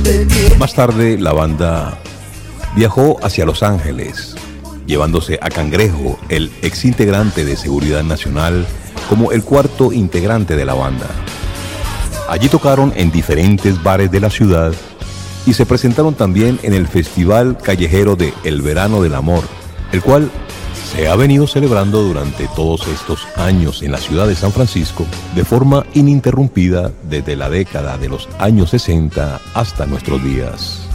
Más tarde, la banda viajó hacia Los Ángeles, llevándose a Cangrejo, el exintegrante de Seguridad Nacional, como el cuarto integrante de la banda. Allí tocaron en diferentes bares de la ciudad y se presentaron también en el Festival Callejero de El Verano del Amor, el cual se ha venido celebrando durante todos estos años en la ciudad de San Francisco de forma ininterrumpida desde la década de los años 60 hasta nuestros días.